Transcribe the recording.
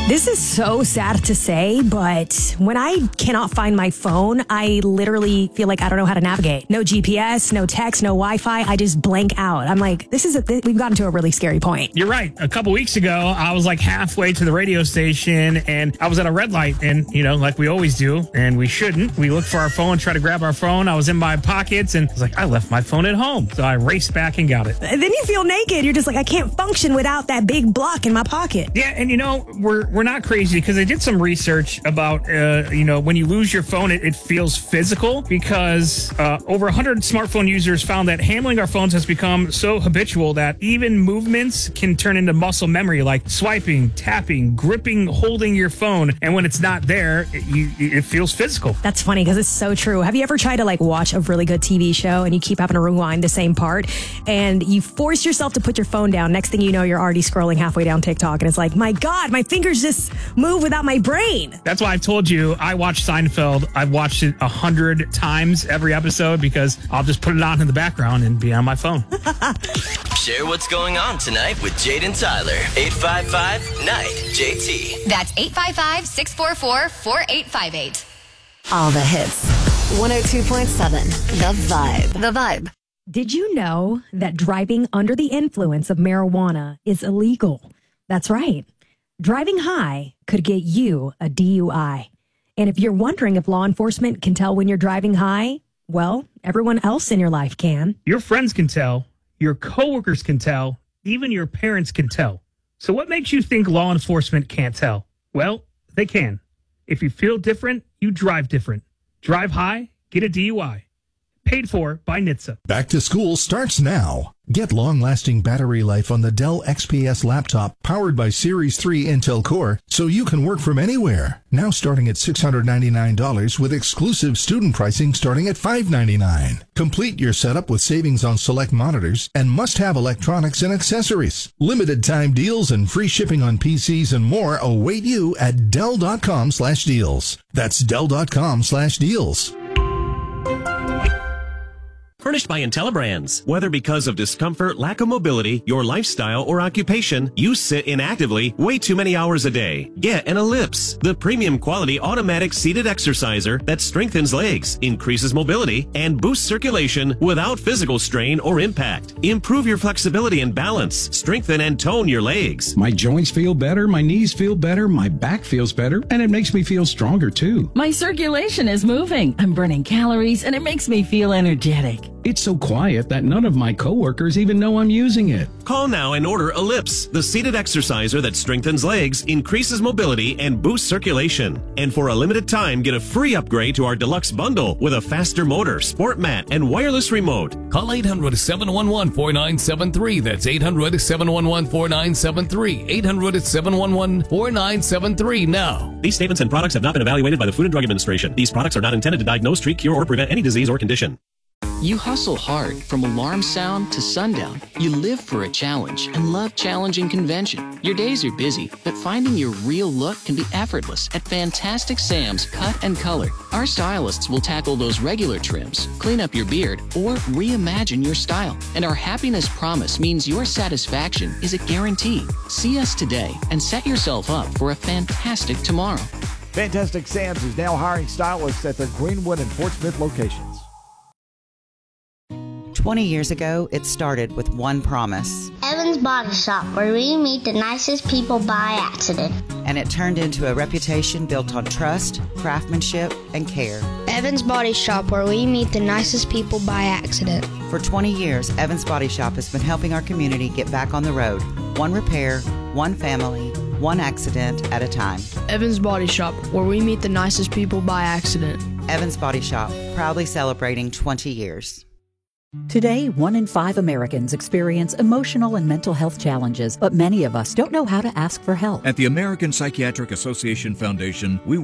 This is so sad to say, but when I cannot find my phone, I literally feel like I don't know how to navigate. No GPS, no text, no Wi-Fi. I just blank out. I'm like, we've gotten to a really scary point. You're right. A couple weeks ago, I was like halfway to the radio station and I was at a red light and, like we always do, and we shouldn't. We look for our phone, try to grab our phone. I was in my pockets and I was like, I left my phone at home. So I raced back and got it. And then you feel naked. You're just like, I can't function without that big block in my pocket. Yeah. And we're not crazy because I did some research about, when you lose your phone, it feels physical because over 100 smartphone users found that handling our phones has become so habitual that even movements can turn into muscle memory, like swiping, tapping, gripping, holding your phone. And when it's not there, it feels physical. That's funny because it's so true. Have you ever tried to watch a really good TV show and you keep having to rewind the same part and you force yourself to put your phone down? Next thing you know, you're already scrolling halfway down TikTok and it's like, my God, my fingers just move without my brain. That's why I've told you I watch Seinfeld. I've watched it 100 times every episode because I'll just put it on in the background and be on my phone. Share what's going on tonight with Jade and Tyler. 855-NIGHT-JT. That's 855-644-4858. All the hits. 102.7 The Vibe. The Vibe. Did you know that driving under the influence of marijuana is illegal? That's right. Driving high could get you a DUI. And if you're wondering if law enforcement can tell when you're driving high, well, everyone else in your life can. Your friends can tell, your coworkers can tell, even your parents can tell. So what makes you think law enforcement can't tell? Well, they can. If you feel different, you drive different. Drive high, get a DUI. Paid for by NHTSA. Back to school starts now. Get long-lasting battery life on the Dell XPS laptop powered by Series 3 Intel Core so you can work from anywhere. Now starting at $699 with exclusive student pricing starting at $599. Complete your setup with savings on select monitors and must-have electronics and accessories. Limited time deals and free shipping on PCs and more await you at Dell.com/deals. That's Dell.com/deals. Furnished by IntelliBrands. Whether because of discomfort, lack of mobility, your lifestyle, or occupation, you sit inactively way too many hours a day. Get an Ellipse, the premium quality automatic seated exerciser that strengthens legs, increases mobility, and boosts circulation without physical strain or impact. Improve your flexibility and balance. Strengthen and tone your legs. My joints feel better, my knees feel better, my back feels better, and it makes me feel stronger too. My circulation is moving. I'm burning calories, and it makes me feel energetic. It's so quiet that none of my coworkers even know I'm using it. Call now and order Ellipse, the seated exerciser that strengthens legs, increases mobility, and boosts circulation. And for a limited time, get a free upgrade to our deluxe bundle with a faster motor, sport mat, and wireless remote. Call 800-711-4973. That's 800-711-4973. 800-711-4973 now. These statements and products have not been evaluated by the Food and Drug Administration. These products are not intended to diagnose, treat, cure, or prevent any disease or condition. You hustle hard from alarm sound to sundown. You live for a challenge and love challenging convention. Your days are busy, but finding your real look can be effortless at Fantastic Sam's Cut and Color. Our stylists will tackle those regular trims, clean up your beard, or reimagine your style. And our happiness promise means your satisfaction is a guarantee. See us today and set yourself up for a fantastic tomorrow. Fantastic Sam's is now hiring stylists at their Greenwood and Fort Smith locations. 20 years ago, it started with one promise. Evans Body Shop, where we meet the nicest people by accident. And it turned into a reputation built on trust, craftsmanship, and care. Evans Body Shop, where we meet the nicest people by accident. For 20 years, Evans Body Shop has been helping our community get back on the road. One repair, one family, one accident at a time. Evans Body Shop, where we meet the nicest people by accident. Evans Body Shop, proudly celebrating 20 years. Today, 1 in 5 Americans experience emotional and mental health challenges, but many of us don't know how to ask for help. At the American Psychiatric Association Foundation, we